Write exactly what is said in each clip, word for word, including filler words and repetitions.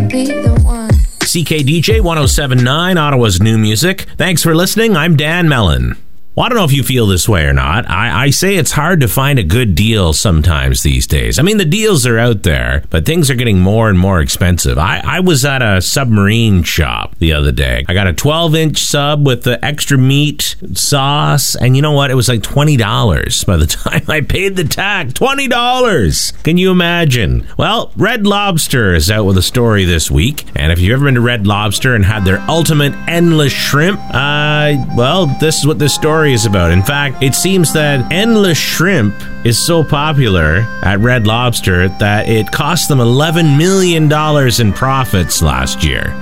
be the one. C K D J one oh seven point nine, Ottawa's new music. Thanks for listening. I'm Dan Mellon. Well, I don't know if you feel this way or not. I, I say it's hard to find a good deal sometimes these days. I mean, the deals are out there, but things are getting more and more expensive. I, I was at a submarine shop the other day. I got a twelve-inch sub with the extra meat, sauce, and you know what? It was like twenty dollars by the time I paid the tax. twenty dollars! Can you imagine? Well, Red Lobster is out with a story this week, and if you've ever been to Red Lobster and had their ultimate endless shrimp, uh, well, this is what this story is about. In fact, it seems that endless shrimp is so popular at Red Lobster that it cost them eleven million dollars in profits last year.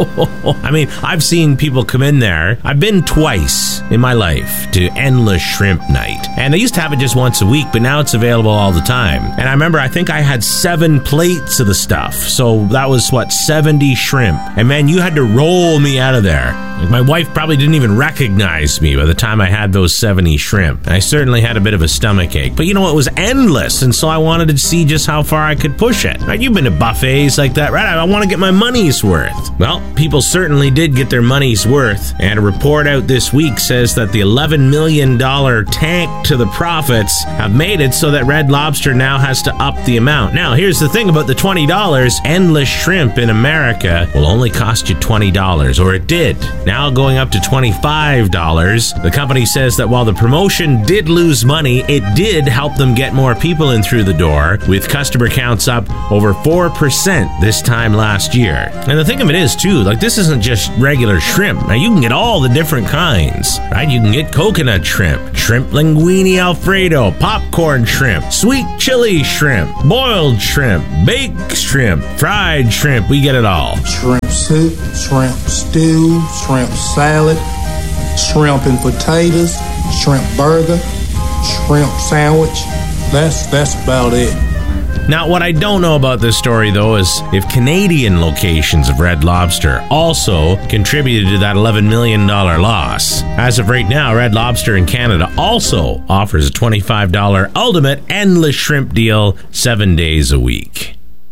I mean, I've seen people come in there. I've been twice in my life to Endless Shrimp Night. And they used to have it just once a week, but now it's available all the time. And I remember, I think I had seven plates of the stuff. So that was, what, seventy shrimp. And man, you had to roll me out of there. Like, my wife probably didn't even recognize me by the time I had those seventy shrimp. And I certainly had a bit of a stomach ache. But you know, it was endless, and so I wanted to see just how far I could push it. Right, you've been to buffets like that, right? I want to get my money's worth. Well, people certainly did get their money's worth, and a report out this week says that the eleven million dollars tank to the profits have made it so that Red Lobster now has to up the amount. Now, here's the thing about the twenty dollars. Endless shrimp in America will only cost you twenty dollars, or it did. Now going up to twenty-five dollars. The company says that while the promotion did lose money, it did help them get more people in through the door, with customer counts up over four percent this time last year. And the thing of it is, too, like, this isn't just regular shrimp. Now, you can get all the different kinds, right? You can get coconut shrimp, shrimp linguine alfredo, popcorn shrimp, sweet chili shrimp, boiled shrimp, baked shrimp, fried shrimp. We get it all. Shrimp soup, shrimp stew, shrimp salad, shrimp and potatoes, shrimp burger, shrimp sandwich. That's that's about it. Now, what I don't know about this story, though, is if Canadian locations of Red Lobster also contributed to that eleven million dollars loss. As of right now, Red Lobster in Canada also offers a twenty-five dollars ultimate endless shrimp deal seven days a week.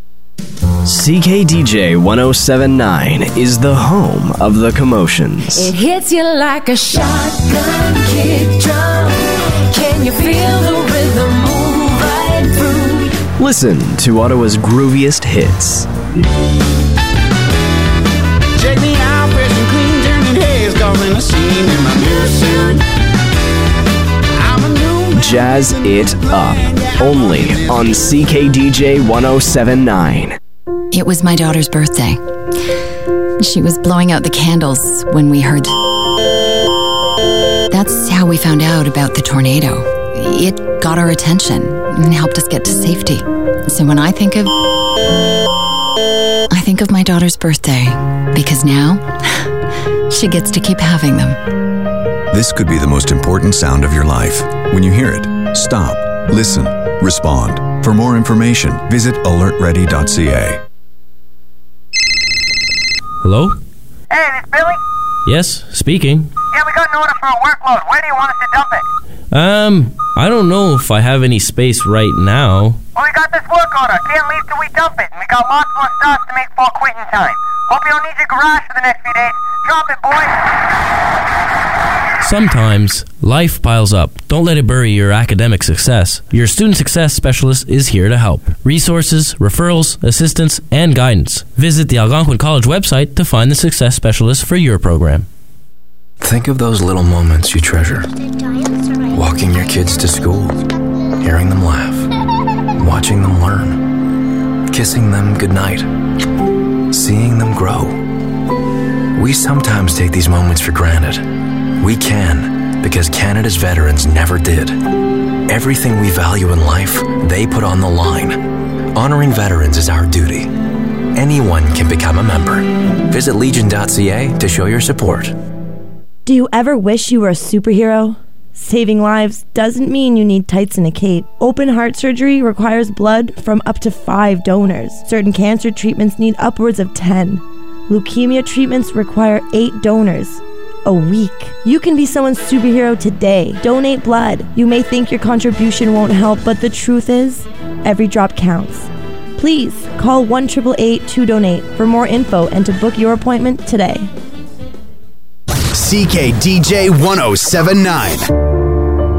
C K D J one oh seven point nine is the home of the commotions. It hits you like a shotgun kick drum. Can you feel the rhythm move right through? Listen to Ottawa's grooviest hits. Check me out, fresh and clean, turning heads, causing a scene in my new suit. I'm a new man. Jazz it up, only on C K D J one oh seven point nine. It was my daughter's birthday. She was blowing out the candles when we heard... That's how we found out about the tornado. It got our attention and helped us get to safety. So when I think of... I think of my daughter's birthday, because now she gets to keep having them. This could be the most important sound of your life. When you hear it, stop, listen, respond. For more information, visit alert ready dot c a. Hello? Hey, this Billy? Yes, speaking. Yeah, we got an order for a workload. Where do you want us to dump it? Um, I don't know if I have any space right now. Well, we got this work order. Can't leave till we dump it. And we got lots more starts to make for quitting time. Hope you don't need your garage for the next few days. Drop it, boys. Sometimes life piles up. Don't let it bury your academic success. Your student success specialist is here to help. Resources, referrals, assistance, and guidance. Visit the Algonquin College website to find the success specialist for your program. Think of those little moments you treasure. Walking your kids to school, hearing them laugh, watching them learn, kissing them goodnight, seeing them grow. We sometimes take these moments for granted. We can, because Canada's veterans never did. Everything we value in life, they put on the line. Honoring veterans is our duty. Anyone can become a member. Visit legion dot c a to show your support. Do you ever wish you were a superhero? Saving lives doesn't mean you need tights and a cape. Open heart surgery requires blood from up to five donors. Certain cancer treatments need upwards of ten. Leukemia treatments require eight donors a week. You can be someone's superhero today. Donate blood. You may think your contribution won't help, but the truth is, every drop counts. Please call one eight eight eight two donate for more info and to book your appointment today. C K D J one oh seven nine.